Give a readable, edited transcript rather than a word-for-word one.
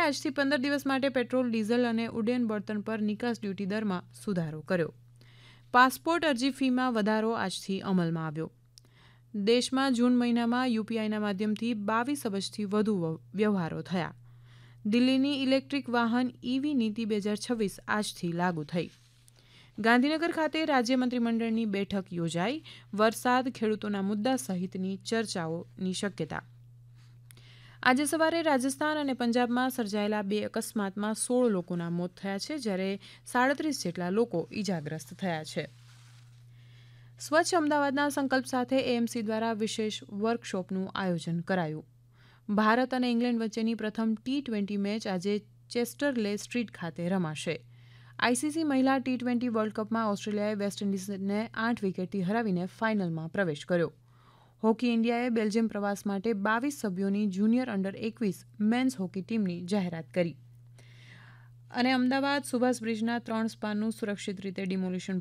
આજથી 15 દિવસ માટે પેટ્રોલ, ડીઝલ અને ઉડ્ડયન બળતણ પર નિકાસ ડ્યુટી દરમાં સુધારો કર્યો. પાસપોર્ટ અરજી ફીમાં વધારો આજથી અમલમાં આવ્યો. દેશમાં જૂન મહિનામાં યુપીઆઈના માધ્યમથી 22 અબજથી વધુ વ્યવહારો થયા. દિલ્હીની ઇલેક્ટ્રિક વાહન ઇવી નીતિ 2026 આજથી લાગુ થઈ. ગાંધીનગર ખાતે રાજ્ય મંત્રીમંડળની બેઠક યોજાઈ. વરસાદ, ખેડૂતોના મુદ્દા સહિતની ચર્ચાઓની શક્યતા. આજે સવારે રાજસ્થાન અને પંજાબમાં સર્જાયેલા 2 અકસ્માતમાં 16 લોકોના મોત થયા છે, જ્યારે 37 જેટલા લોકો ઇજાગ્રસ્ત થયા છે. સ્વચ્છ અમદાવાદના સંકલ્પ સાથે એએમસી દ્વારા વિશેષ વર્કશોપનું આયોજન કરાયું. ભારત અને ઇંગ્લેન્ડ વચ્ચેની પ્રથમ T20 મેચ આજે ચેસ્ટરલે સ્ટ્રીટ ખાતે રમાશે. આઈસીસી મહિલા T20 વર્લ્ડ કપમાં ઓસ્ટ્રેલિયાએ વેસ્ટ ઇન્ડિઝને 8 વિકેટથી હરાવીને ફાઇનલમાં પ્રવેશ કર્યો. હોકી ઇન્ડિયાએ બેલ્જિયમ પ્રવાસ માટે 22 સભ્યોની જુનિયર અંડર 21 મેન્સ હોકી ટીમની જાહેરાત કરી. અને અમદાવાદ સુભાષ બ્રિજના 3 સ્પાનનું સુરક્ષિત રીતે ડિમોલિશન